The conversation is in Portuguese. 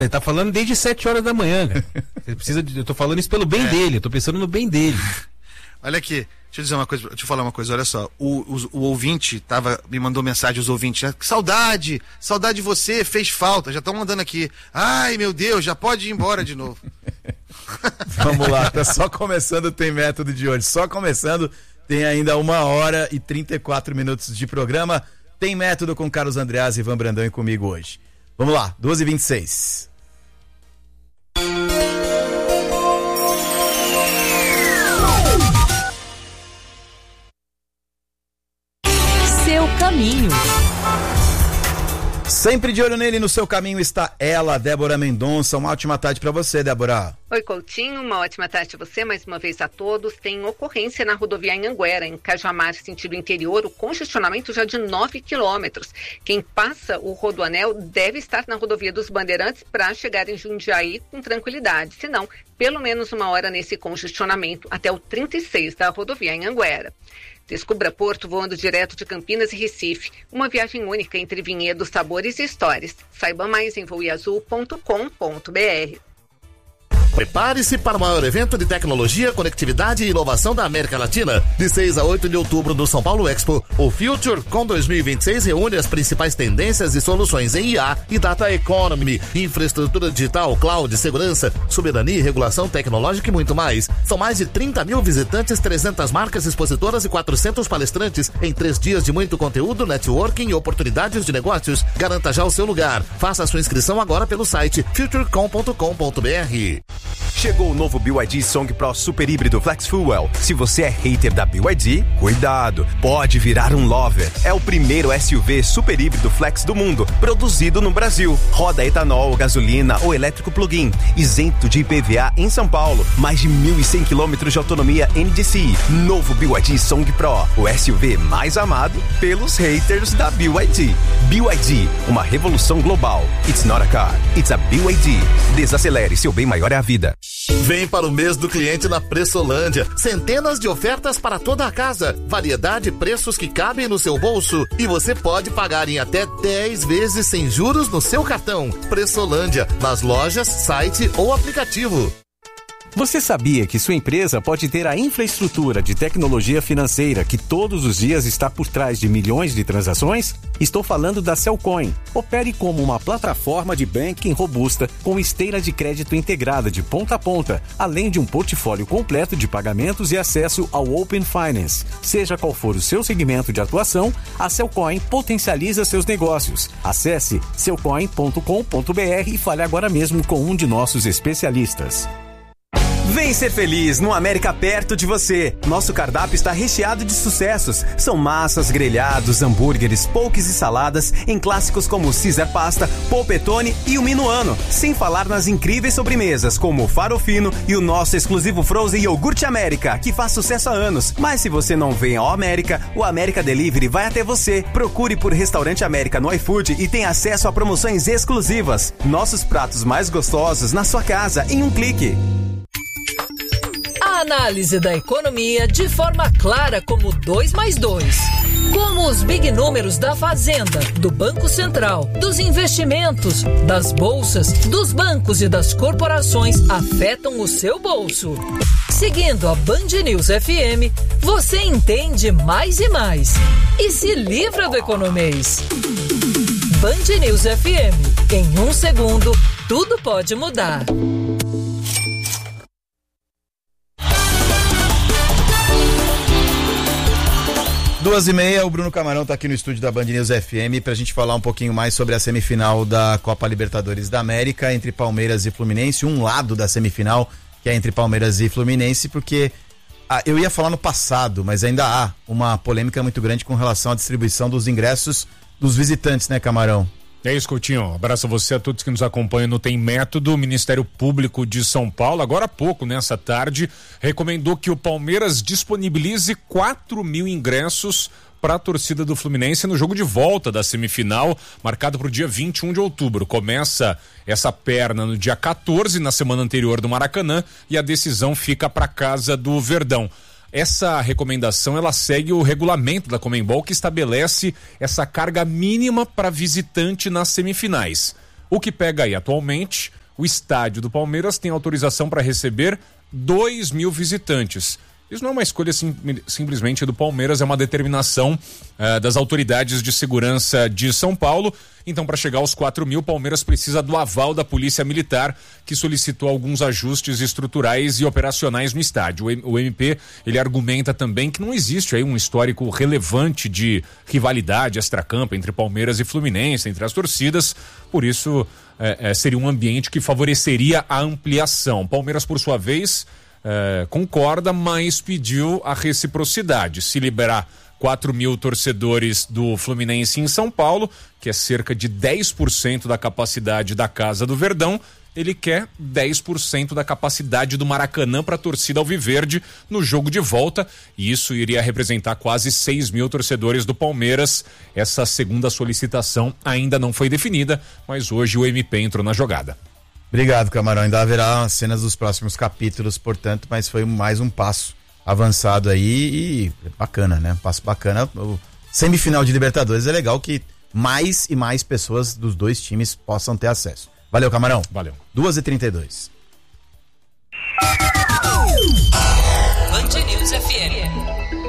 Ele tá falando desde 7 horas da manhã, cara. Eu tô falando isso pelo bem dele, eu tô pensando no bem dele. Olha aqui, deixa eu falar uma coisa, olha só, o ouvinte me mandou mensagem, os ouvintes, né? Saudade de você, fez falta, já estão mandando aqui, ai meu Deus, já pode ir embora de novo. Vamos lá, tá só começando o Tem Método de hoje, só começando, tem ainda 1h34 de programa, Tem Método com Carlos Andreas, Ivan Brandão e comigo hoje. Vamos lá, 12h26. Seu caminho. Sempre de olho nele, no seu caminho está ela, Débora Mendonça. Uma ótima tarde para você, Débora. Oi, Coutinho, uma ótima tarde a você, mais uma vez a todos. Tem ocorrência na rodovia Anhanguera, em Cajamar, sentido interior, o congestionamento já de 9 quilômetros. Quem passa o Rodoanel deve estar na rodovia dos Bandeirantes para chegar em Jundiaí com tranquilidade, senão, pelo menos 1 hora nesse congestionamento até o 36 da rodovia Anhanguera. Descubra Porto voando direto de Campinas e Recife. Uma viagem única entre vinhedos, sabores e histórias. Saiba mais em voeazul.com.br. Prepare-se para o maior evento de tecnologia, conectividade e inovação da América Latina. De 6 a 8 de outubro no São Paulo Expo, o FutureCon 2026 reúne as principais tendências e soluções em IA e Data Economy, infraestrutura digital, cloud, segurança, soberania e regulação tecnológica e muito mais. São mais de 30 mil visitantes, 300 marcas expositoras e 400 palestrantes em 3 dias de muito conteúdo, networking e oportunidades de negócios. Garanta já o seu lugar. Faça a sua inscrição agora pelo site futurecon.com.br. Chegou o novo BYD Song Pro Super Híbrido Flex Fuel. Se você é hater da BYD, cuidado, pode virar um lover. É o primeiro SUV super híbrido flex do mundo, produzido no Brasil. Roda etanol, gasolina ou elétrico plug-in, isento de IPVA em São Paulo. Mais de 1.100 km de autonomia NDCi. Novo BYD Song Pro, o SUV mais amado pelos haters da BYD. BYD, uma revolução global. It's not a car, it's a BYD. Desacelere, seu bem maior é a vida. Vem para o mês do cliente na Pressolândia. Centenas de ofertas para toda a casa. Variedade e preços que cabem no seu bolso. E você pode pagar em até 10 vezes sem juros no seu cartão. Pressolândia, nas lojas, site ou aplicativo. Você sabia que sua empresa pode ter a infraestrutura de tecnologia financeira que todos os dias está por trás de milhões de transações? Estou falando da Cellcoin. Opere como uma plataforma de banking robusta com esteira de crédito integrada de ponta a ponta, além de um portfólio completo de pagamentos e acesso ao Open Finance. Seja qual for o seu segmento de atuação, a Cellcoin potencializa seus negócios. Acesse cellcoin.com.br e fale agora mesmo com um de nossos especialistas. Vem ser feliz no América perto de você. Nosso cardápio está recheado de sucessos. São massas, grelhados, hambúrgueres, pokés e saladas em clássicos como o Caesar Pasta, Polpettone e o Minuano. Sem falar nas incríveis sobremesas como o Farofino e o nosso exclusivo Frozen Iogurte América, que faz sucesso há anos. Mas se você não vem ao América, o América Delivery vai até você. Procure por Restaurante América no iFood e tenha acesso a promoções exclusivas. Nossos pratos mais gostosos na sua casa em um clique. A análise da economia de forma clara como 2 mais 2. Como os big números da Fazenda, do Banco Central, dos investimentos, das bolsas, dos bancos e das corporações afetam o seu bolso. Seguindo a Band News FM, você entende mais e mais. E se livra do economês. Band News FM. Em 1 segundo, tudo pode mudar. 2h30, o Bruno Camarão tá aqui no estúdio da Band News FM pra gente falar um pouquinho mais sobre a semifinal da Copa Libertadores da América entre Palmeiras e Fluminense, um lado da semifinal que é entre Palmeiras e Fluminense, porque eu ia falar no passado, mas ainda há uma polêmica muito grande com relação à distribuição dos ingressos dos visitantes, né, Camarão? É isso, Coutinho. Abraço a você, a todos que nos acompanham no Tem Método. O Ministério Público de São Paulo, agora há pouco, nessa tarde, recomendou que o Palmeiras disponibilize 4.000 ingressos para a torcida do Fluminense no jogo de volta da semifinal, marcado para o dia 21 de outubro. Começa essa perna no dia 14, na semana anterior do Maracanã, e a decisão fica para casa do Verdão. Essa recomendação, ela segue o regulamento da Conmebol, que estabelece essa carga mínima para visitante nas semifinais. O que pega aí? Atualmente, o estádio do Palmeiras tem autorização para receber 2.000 visitantes. Isso não é uma escolha simplesmente do Palmeiras, é uma determinação das autoridades de segurança de São Paulo. Então, para chegar aos 4.000, o Palmeiras precisa do aval da Polícia Militar, que solicitou alguns ajustes estruturais e operacionais no estádio. O MP, ele argumenta também que não existe aí um histórico relevante de rivalidade extracampo entre Palmeiras e Fluminense, entre as torcidas, por isso seria um ambiente que favoreceria a ampliação. Palmeiras, por sua vez, concorda, mas pediu a reciprocidade. Se liberar 4.000 torcedores do Fluminense em São Paulo, que é cerca de 10% da capacidade da Casa do Verdão, ele quer 10% da capacidade do Maracanã para a torcida alviverde no jogo de volta, e isso iria representar quase 6.000 torcedores do Palmeiras. Essa segunda solicitação ainda não foi definida, mas hoje o MP entrou na jogada. Obrigado, Camarão. Ainda haverá cenas dos próximos capítulos, portanto, mas foi mais um passo avançado aí e bacana, né? Um passo bacana. O semifinal de Libertadores é legal que mais e mais pessoas dos dois times possam ter acesso. Valeu, Camarão. Valeu. 2h32. Band News FM.